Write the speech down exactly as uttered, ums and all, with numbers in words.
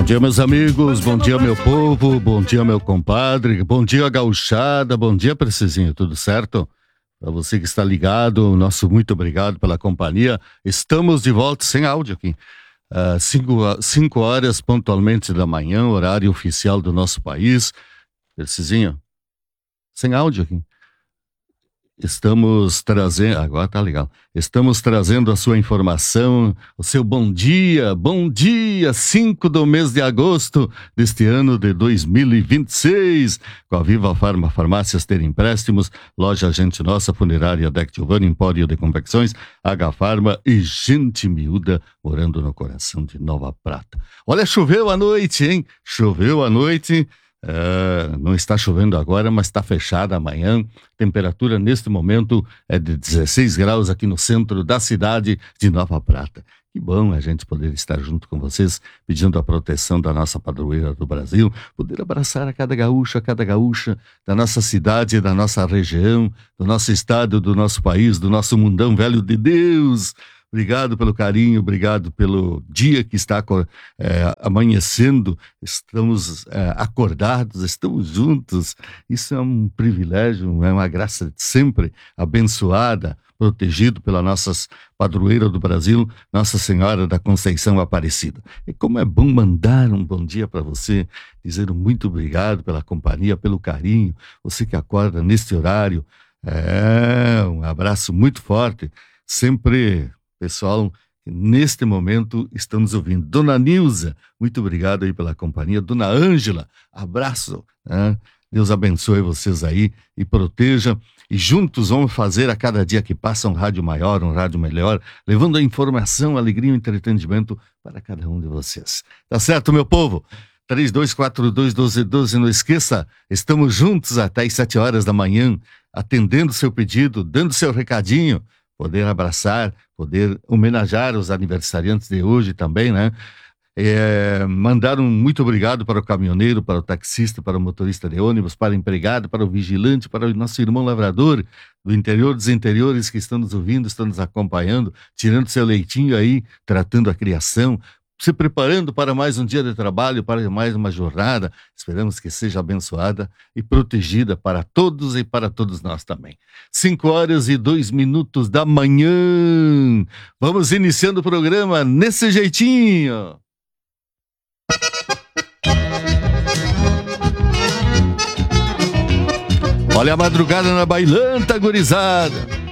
dia, meus amigos, bom dia, meu povo, bom dia, meu compadre, bom dia, gauchada, bom dia, Precisinho, tudo certo? Para você que está ligado, nosso muito obrigado pela companhia. Estamos de volta sem áudio aqui. Uh, cinco, cinco horas pontualmente da manhã, horário oficial do nosso país. Precisinho, sem áudio aqui. Estamos trazendo, agora tá legal, estamos trazendo a sua informação, o seu bom dia, bom dia, cinco do mês de agosto deste ano de dois mil e vinte e seis, com a Viva Farma, Farmácias Ter Empréstimos, Loja Agente Nossa, Funerária Deck Giovanni, Empório de Confecções, H Farma e Gente Miúda, morando no coração de Nova Prata. Olha, choveu à noite, hein? Choveu à noite. Uh, não está chovendo agora, mas está fechada amanhã. Temperatura neste momento é de dezesseis graus aqui no centro da cidade de Nova Prata. Que bom a gente poder estar junto com vocês, pedindo a proteção da nossa padroeira do Brasil, poder abraçar a cada gaúcho, a cada gaúcha da nossa cidade, da nossa região, do nosso estado, do nosso país, do nosso mundão velho de Deus. Obrigado pelo carinho, obrigado pelo dia que está é, amanhecendo, estamos é, acordados, estamos juntos. Isso é um privilégio, é uma graça sempre abençoada, protegido pela nossa padroeira do Brasil, Nossa Senhora da Conceição Aparecida. E como é bom mandar um bom dia para você, dizer um muito obrigado pela companhia, pelo carinho, você que acorda neste horário, é, um abraço muito forte, sempre... Pessoal, neste momento estamos ouvindo. Dona Nilza, muito obrigado aí pela companhia. Dona Ângela, abraço. Né? Deus abençoe vocês aí e proteja. E juntos vamos fazer a cada dia que passa um rádio maior, um rádio melhor, levando a informação, a alegria e o entretenimento para cada um de vocês. Tá certo, meu povo? três dois quatro dois, um dois um dois, não esqueça, estamos juntos até às sete horas da manhã, atendendo seu pedido, dando seu recadinho, poder abraçar, poder homenagear os aniversariantes de hoje também, né? É, mandar um muito obrigado para o caminhoneiro, para o taxista, para o motorista de ônibus, para o empregado, para o vigilante, para o nosso irmão lavrador do interior dos interiores que estão nos ouvindo, estão nos acompanhando, tirando seu leitinho aí, tratando a criação, se preparando para mais um dia de trabalho, para mais uma jornada. Esperamos que seja abençoada e protegida para todos e para todos nós também. Cinco horas e dois minutos da manhã. Vamos iniciando o programa nesse jeitinho. Olha a madrugada na bailanta, gurizada.